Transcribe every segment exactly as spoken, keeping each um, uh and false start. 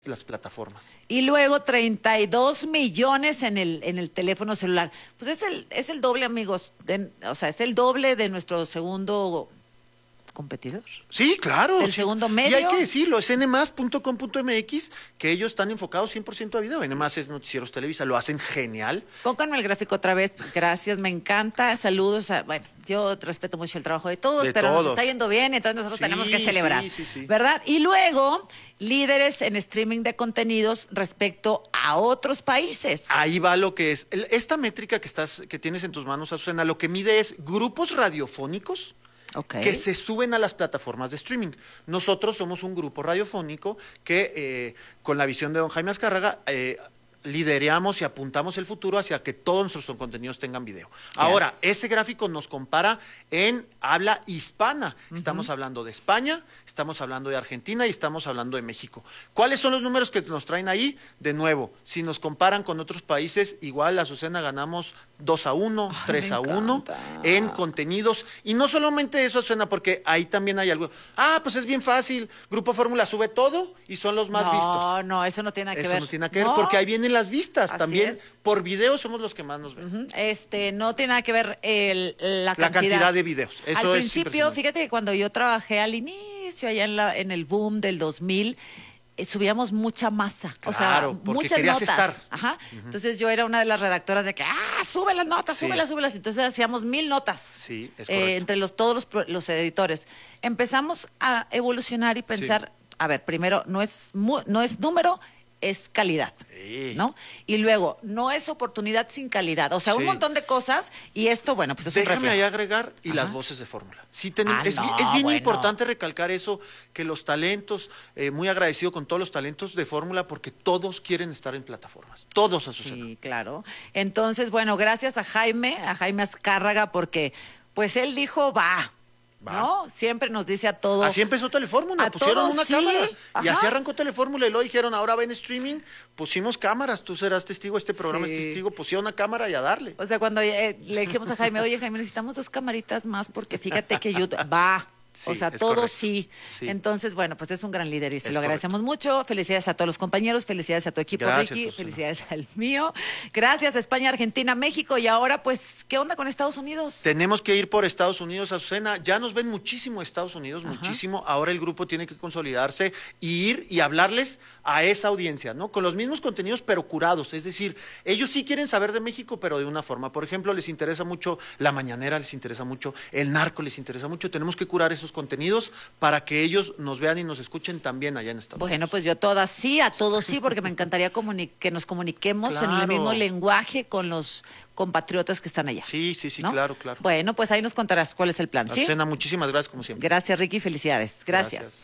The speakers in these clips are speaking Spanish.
las plataformas. Y luego treinta y dos millones en el en el teléfono celular. Pues es el es el doble, amigos. De, o sea, es el doble de nuestro segundo competidor. Sí, claro. El sí. segundo medio. Y hay que decirlo, es ene más punto com punto eme equis, que ellos están enfocados cien por ciento a video. ene más es Noticieros Televisa, lo hacen genial. Pónganme el gráfico otra vez, gracias, me encanta, saludos. A, bueno, yo respeto mucho el trabajo de todos, De pero todos. nos está yendo bien, entonces nosotros Sí, tenemos que celebrar, sí, sí, sí. ¿verdad? Y luego, líderes en streaming de contenidos respecto a otros países. Ahí va lo que es. El- Esta métrica que estás, que tienes en tus manos, Azucena, lo que mide es grupos radiofónicos Ok. que se suben a las plataformas de streaming. Nosotros somos un grupo radiofónico que, eh, con la visión de don Jaime Azcárraga, eh, lideramos y apuntamos el futuro hacia que todos nuestros contenidos tengan video. Ahora, ese gráfico nos compara en habla hispana. Estamos hablando de España, estamos hablando de Argentina y estamos hablando de México. ¿Cuáles son los números que nos traen ahí? De nuevo, si nos comparan con otros países, igual Azucena ganamos dos a uno, Ay, tres me a uno encanta. en contenidos. Y no solamente eso, Azucena, porque ahí también hay algo. Ah, pues es bien fácil. Grupo Fórmula sube todo y son los más no, vistos. No, no, eso no tiene nada que Eso ver. no tiene nada que ver, No. porque ahí vienen las vistas Así también. es. Por video somos los que más nos ven. Ujú. Este, no tiene nada que ver el, la, La cantidad. cantidad de videos. Eso al es principio, impresionante. fíjate que cuando yo trabajé al inicio, allá en, la, en el boom del dos mil, eh, subíamos mucha masa. O sea, Claro, porque muchas querías notas. estar. Ajá. Entonces yo era una de las redactoras de que, ah, sube las notas, Sí. súbelas, súbelas. Entonces hacíamos mil notas. Sí, es eh, correcto. entre los, todos los, pro- los editores. Empezamos a evolucionar y pensar, a ver, primero, no es, mu- no es número, es calidad. Sí. ¿No? Y luego, no es oportunidad sin calidad. O sea, un Sí. montón de cosas y esto, bueno, pues es un Déjame reflejo. ahí agregar y Ajá. las voces de fórmula. Sí tenemos, Ah, es, bi- no, es bien bueno. importante recalcar eso, que los talentos, eh, muy agradecido con todos los talentos de fórmula, porque todos quieren estar en plataformas. Todos, Azucena. Sí, claro. Entonces, bueno, gracias a Jaime, a Jaime Azcárraga, porque pues él dijo, va, Va. ¿no? Siempre nos dice a todos. Así empezó Telefórmula, A pusieron todos, una sí, cámara y ajá. así arrancó Telefórmula y luego dijeron, ahora ven streaming, pusimos cámaras, tú serás testigo, este programa Sí. es testigo, pusieron una cámara y a darle. O sea, cuando eh, le dijimos a Jaime, oye, Jaime, necesitamos dos camaritas más porque fíjate que YouTube va. Sí, o sea, es todo correcto. sí. Sí. Entonces, bueno, pues es un gran líder y se Es lo agradecemos mucho. Felicidades a todos los compañeros, felicidades a tu equipo, Gracias, Ricky, Susana. felicidades al mío. Gracias a España, Argentina, México. Y ahora, pues, ¿qué onda con Estados Unidos? Tenemos que ir por Estados Unidos, Azucena. Ya nos ven muchísimo Estados Unidos, Ajá. muchísimo. Ahora el grupo tiene que consolidarse y ir y hablarles a esa audiencia, ¿no? Con los mismos contenidos, pero curados. Es decir, ellos sí quieren saber de México, pero de una forma. Por ejemplo, les interesa mucho La Mañanera, les interesa mucho El Narco, les interesa mucho. Tenemos que curar esos contenidos para que ellos nos vean y nos escuchen también allá en Estados Bueno, Unidos. pues yo todas sí, a todos sí, porque me encantaría comuni- que nos comuniquemos en el Claro. mismo lenguaje con los compatriotas que están allá. Sí, sí, sí, ¿no? claro, claro. Bueno, pues ahí nos contarás cuál es el plan, ¿sí? Azucena, muchísimas gracias como siempre. Gracias, Ricky, felicidades. Gracias.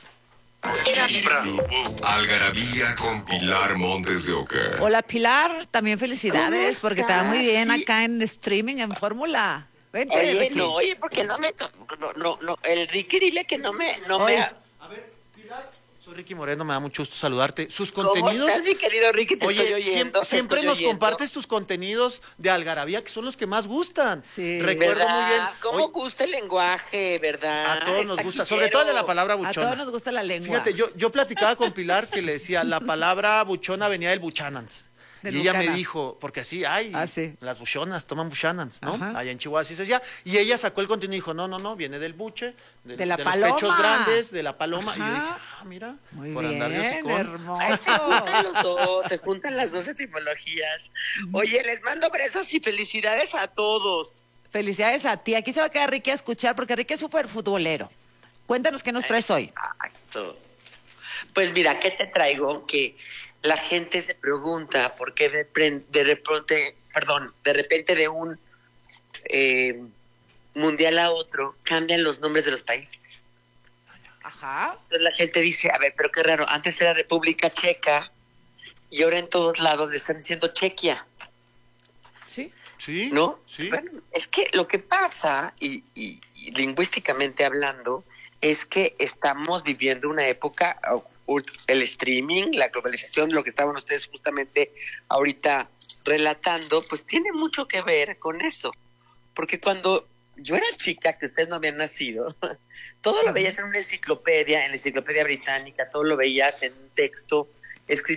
Algarabía con Pilar Montes de Oca. Hola, Pilar, también felicidades, ¿Cómo porque te va muy estás? bien Sí. acá en streaming, en Fórmula. Vente, Oye, Ricky. no, oye, porque no me... No, no, no, el Ricky dile que no me... No Oye. me A ver, Pilar, soy Ricky Moreno, me da mucho gusto saludarte. Sus ¿Cómo contenidos... estás, mi querido Ricky? Te Oye, estoy oyendo. siempre, te siempre estoy nos oyendo. compartes tus contenidos de Algarabía, que son los que más gustan. Sí. Recuerdo ¿Verdad? muy bien. ¿Cómo Oye, gusta el lenguaje, verdad? a todos nos Está gusta, quillero. sobre todo el de la palabra A buchona. todos nos gusta la lengua. Fíjate, yo, yo platicaba con Pilar que le decía, la palabra buchona venía del buchanans. Del Y ella me Buchanan. dijo, porque así, ay, Ah, sí. las buchonas toman buchanans, ¿no? Ajá. Allá en Chihuahua así se decía. Y ella sacó el contenido y dijo, no, no, no, viene del buche, del- De la los paloma. pechos grandes, de la paloma. Y yo Ajá. dije, ah, mira, Muy por andar de bien, hocicón. Ay, se juntan hermoso. los dos, se juntan las dos etimologías. Oye, les mando besos y felicidades a todos. Felicidades a ti. Aquí se va a quedar Ricky a escuchar, porque Ricky es súper futbolero. Cuéntanos qué nos traes hoy. Exacto. Pues mira, ¿qué te traigo? Que la gente se pregunta por qué de, pre- de repente, perdón, de repente de un eh, mundial a otro cambian los nombres de los países. Ajá. Entonces la gente dice, a ver, pero qué raro, antes era República Checa y ahora en todos lados le están diciendo Chequia, Sí. ¿Sí? ¿no? Sí. Bueno, es que lo que pasa, y, y- y lingüísticamente hablando, es que estamos viviendo una época, o- o el streaming, la globalización, lo que estaban ustedes justamente ahorita relatando, pues tiene mucho que ver con eso. Porque cuando yo era chica, que ustedes no habían nacido, todo lo veías en una enciclopedia, en la enciclopedia británica, todo lo veías en un texto escrito